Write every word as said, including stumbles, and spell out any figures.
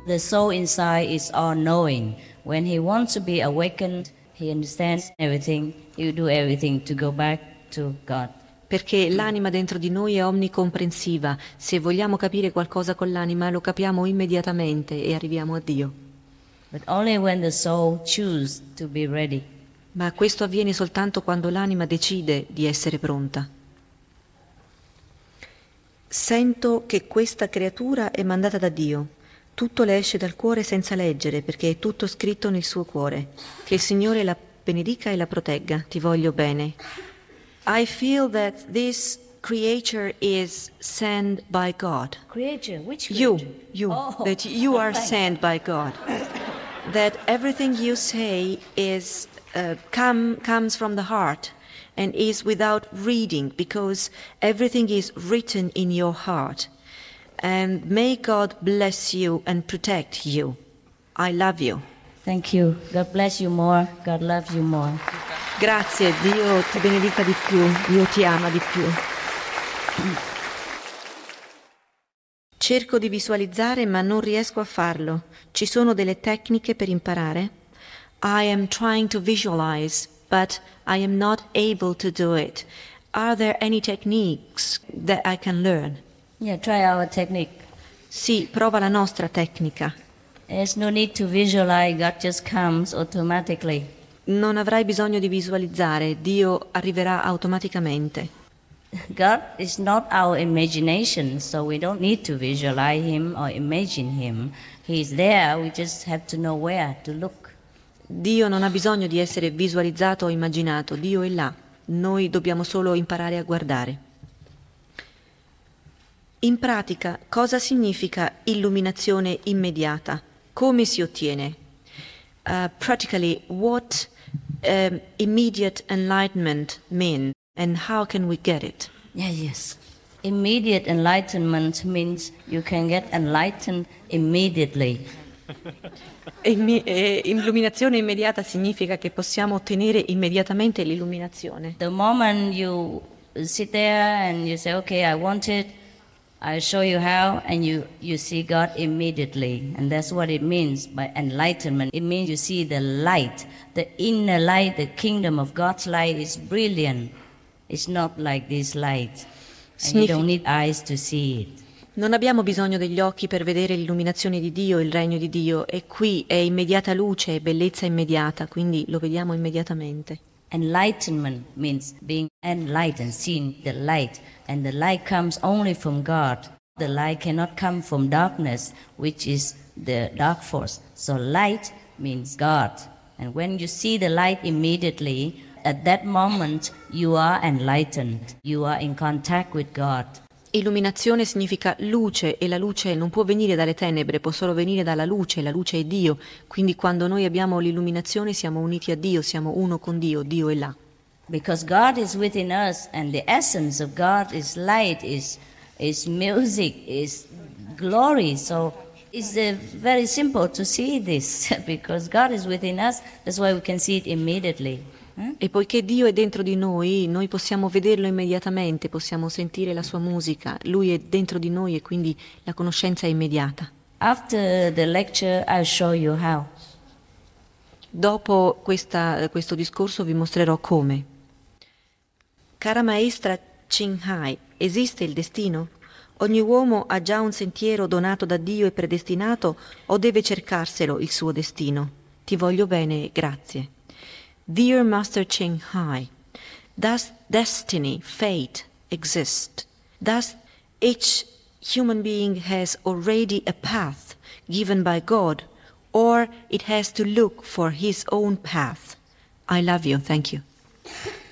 The soul inside is all-knowing. When he wants to be awakened, he understands everything. He will do everything to go back to God. Perché l'anima dentro di noi è omnicomprensiva. Se vogliamo capire qualcosa con l'anima, lo capiamo immediatamente e arriviamo a Dio. But only when the soul chooses to be ready. Ma questo avviene soltanto quando l'anima decide di essere pronta. Sento che questa creatura è mandata da Dio. Tutto le esce dal cuore senza leggere, perché è tutto scritto nel suo cuore. Che il Signore la benedica e la protegga. Ti voglio bene. I feel that this creature is sent by God. Creature? Which creature? You, you, Oh. that you are Thanks. sent by God. That everything you say is uh, come comes from the heart and is without reading, because everything is written in your heart. And may God bless you and protect you. I love you. Thank you. God bless you more. God loves you more. Grazie, Dio ti benedica di più, Dio ti ama di più. Cerco di visualizzare, ma non riesco a farlo. Ci sono delle tecniche per imparare? I am trying to visualize, but I am not able to do it. Are there any techniques that I can learn? Yeah, try our technique. Sì, prova la nostra tecnica. There's no need to visualize. God just comes automatically. Non avrai bisogno di visualizzare, Dio arriverà automaticamente. God is not our imagination, so we don't need to visualize Him or imagine Him. He's there, we just have to know where to look. Dio non ha bisogno di essere visualizzato o immaginato, Dio è là. Noi dobbiamo solo imparare a guardare. In pratica, cosa significa illuminazione immediata? Come si ottiene? Uh, practically, what um, immediate enlightenment means and how can we get it? Yeah, yes. Immediate enlightenment means you can get enlightened immediately. Immi- eh, illuminazione immediata significa che possiamo ottenere immediatamente l'illuminazione. The moment you sit there and you say, okay, I want it, I'll show you how, and you, you see God immediately. And that's what it means by enlightenment. It means you see the light, the inner light, the kingdom of God's light is brilliant. It's not like this light. And you don't need eyes to see it. Non abbiamo bisogno degli occhi per vedere l'illuminazione di Dio, il regno di Dio. E qui è immediata luce, è bellezza immediata, quindi lo vediamo immediatamente. Enlightenment means being enlightened, seeing the light. And the light comes only from God. The light cannot come from darkness, which is the dark force. So light means God. And when you see the light immediately, at that moment you are enlightened. You are in contact with God. Illuminazione significa luce e la luce non può venire dalle tenebre, può solo venire dalla luce, la luce è Dio. Quindi quando noi abbiamo l'illuminazione siamo uniti a Dio, siamo uno con Dio, Dio è là. Because God is within us and the essence of God is light, is, is music, is glory. So it's uh, very simple to see this because God is within us. That's why we can see it immediately. Hmm? E poiché Dio è dentro di noi, noi possiamo vederlo immediatamente, possiamo sentire la sua musica. Lui è dentro di noi e quindi la conoscenza è immediata. After the lecture, I'll show you how. Dopo questa, questo discorso vi mostrerò come. Cara maestra Ching Hai, esiste il destino? Ogni uomo ha già un sentiero donato da Dio e predestinato o deve cercarselo il suo destino? Ti voglio bene, grazie. Dear Master Ching Hai, does destiny, fate exist? Does each human being has already a path given by God, or it has to look for his own path? I love you. Thank you.